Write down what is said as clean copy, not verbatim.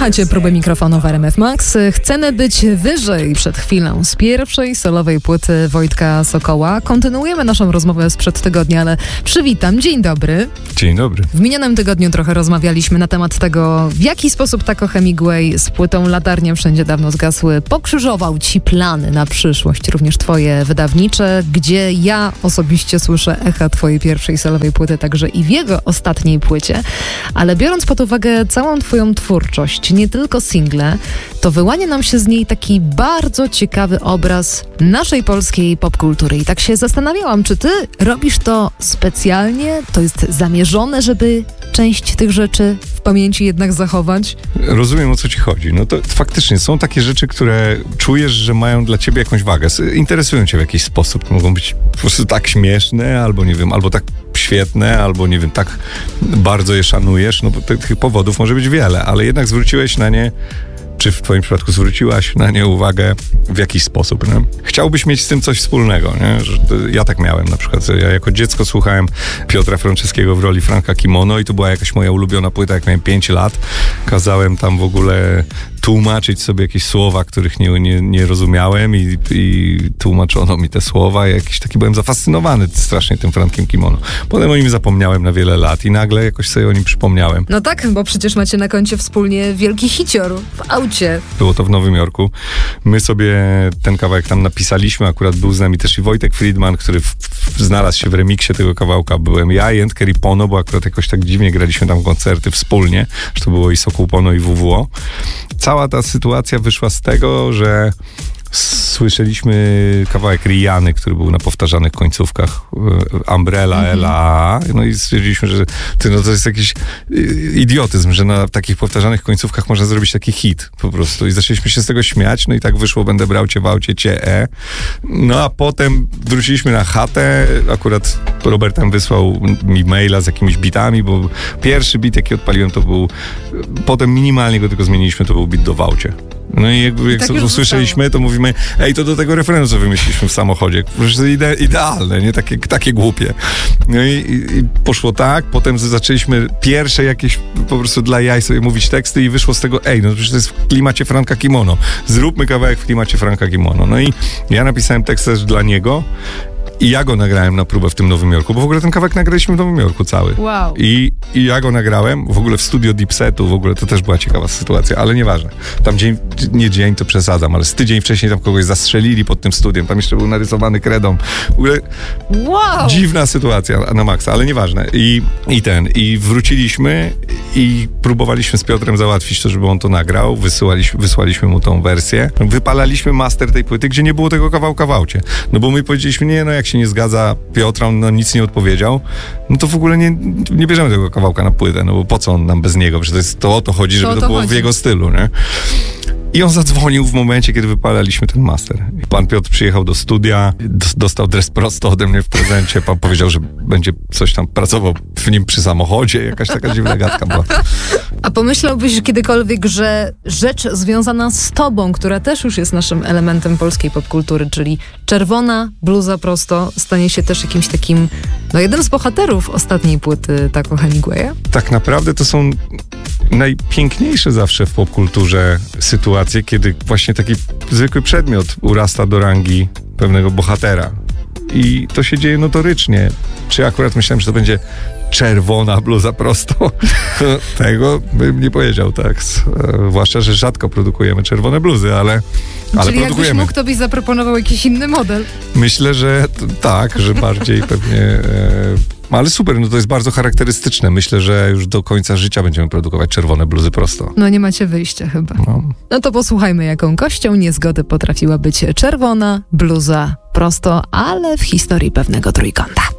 Słuchajcie próby mikrofonu w RMF Max. Chcemy być wyżej przed chwilą z pierwszej solowej płyty Wojtka Sokoła. Kontynuujemy naszą rozmowę sprzed tygodnia, ale przywitam. Dzień dobry. Dzień dobry. W minionym tygodniu trochę rozmawialiśmy na temat tego, w jaki sposób Taco Hemingway z płytą Latarnie wszędzie dawno zgasły pokrzyżował ci plany na przyszłość, również twoje wydawnicze, gdzie ja osobiście słyszę echa twojej pierwszej solowej płyty, także i w jego ostatniej płycie. Ale biorąc pod uwagę całą twoją twórczość, nie tylko single, to wyłania nam się z niej taki bardzo ciekawy obraz naszej polskiej popkultury. I tak się zastanawiałam, czy ty robisz to specjalnie? To jest zamierzone, żeby część tych rzeczy w pamięci jednak zachować? Rozumiem, o co ci chodzi. No to faktycznie są takie rzeczy, które czujesz, że mają dla ciebie jakąś wagę. Interesują cię w jakiś sposób. To mogą być po prostu tak śmieszne, albo nie wiem, albo tak świetne, albo nie wiem, tak bardzo je szanujesz. No bo tych powodów może być wiele, ale jednak zwróciłeś na nie, czy w twoim przypadku zwróciłaś na nie uwagę w jakiś sposób. Nie? Chciałbyś mieć z tym coś wspólnego. Nie? Że ja tak miałem na przykład. Ja jako dziecko słuchałem Piotra Franceskiego w roli Franka Kimono i to była jakaś moja ulubiona płyta, jak miałem 5 lat. Kazałem tam w ogóle tłumaczyć sobie jakieś słowa, których nie rozumiałem i tłumaczono mi te słowa. Jakiś taki byłem zafascynowany strasznie tym Frankiem Kimono. Potem o nim zapomniałem na wiele lat i nagle jakoś sobie o nim przypomniałem. No tak, bo przecież macie na koncie wspólnie wielki hicior w aucie. Było to w Nowym Jorku. My sobie ten kawałek tam napisaliśmy. Akurat był z nami też i Wojtek Friedman, który znalazł się w remiksie tego kawałka. Byłem ja i Kerry Pono, bo akurat jakoś tak dziwnie graliśmy tam koncerty wspólnie. Że to było i Sokół Pono i WWO. Cała ta sytuacja wyszła z tego, że słyszeliśmy kawałek Rihanny, który był na powtarzanych końcówkach Umbrella, Ella. No i stwierdziliśmy, że to jest jakiś idiotyzm, że na takich powtarzanych końcówkach można zrobić taki hit po prostu. I zaczęliśmy się z tego śmiać, no i tak wyszło Będę brał cię w aucie, cię. No a potem wróciliśmy na chatę. Akurat Robert tam wysłał mi maila z jakimiś bitami, bo pierwszy bit, jaki odpaliłem, to był... Potem minimalnie go tylko zmieniliśmy, to był bit do w aucie. No i jak tak usłyszeliśmy, to mówimy, to do tego refrenu, co wymyśliliśmy w samochodzie. Przecież to idealne, nie? Takie głupie. No i poszło tak, potem zaczęliśmy pierwsze jakieś po prostu dla jaj sobie mówić teksty i wyszło z tego, no przecież to jest w klimacie Franka Kimono. Zróbmy kawałek w klimacie Franka Kimono. No i ja napisałem tekst też dla niego. I ja go nagrałem na próbę w tym Nowym Jorku, bo w ogóle ten kawałek nagraliśmy w Nowym Jorku cały. Wow. I ja go nagrałem w ogóle w studio Dipsetu, w ogóle to też była ciekawa sytuacja, ale nieważne. Tam dzień to przesadzam, ale z tydzień wcześniej tam kogoś zastrzelili pod tym studiem, tam jeszcze był narysowany kredą. W ogóle dziwna sytuacja na maksa, ale nieważne. I wróciliśmy i próbowaliśmy z Piotrem załatwić to, żeby on to nagrał, wysłaliśmy mu tą wersję. Wypalaliśmy master tej płyty, gdzie nie było tego kawałka w aucie. No bo my powiedzieliśmy, jak się nie zgadza Piotra, on nic nie odpowiedział, no to w ogóle nie bierzemy tego kawałka na płytę, no bo po co on nam bez niego? Przecież to o to chodzi, żeby to było w jego stylu, nie? I on zadzwonił w momencie, kiedy wypalaliśmy ten master. I pan Piotr przyjechał do studia, dostał dres prosto ode mnie w prezencie. Pan powiedział, że będzie coś tam pracował w nim przy samochodzie. Jakaś taka dziwna gadka była. A pomyślałbyś kiedykolwiek, że rzecz związana z tobą, która też już jest naszym elementem polskiej popkultury, czyli czerwona bluza prosto, stanie się też jakimś takim, jednym z bohaterów ostatniej płyty Taco Hemingwaya? Tak naprawdę to są najpiękniejsze zawsze w popkulturze sytuacje, kiedy właśnie taki zwykły przedmiot urasta do rangi pewnego bohatera. I to się dzieje notorycznie. Czy akurat myślałem, że to będzie czerwona bluza prosto? Tego bym nie powiedział, tak. Zwłaszcza, że rzadko produkujemy czerwone bluzy, ale czyli produkujemy. Jakbyś mógł, to byś zaproponował jakiś inny model. Myślę, że tak, że bardziej pewnie... Ale super, to jest bardzo charakterystyczne. Myślę, że już do końca życia będziemy produkować czerwone bluzy prosto. No nie macie wyjścia chyba. No to posłuchajmy, jaką kością niezgody potrafiła być czerwona bluza prosto, ale w historii pewnego trójkąta.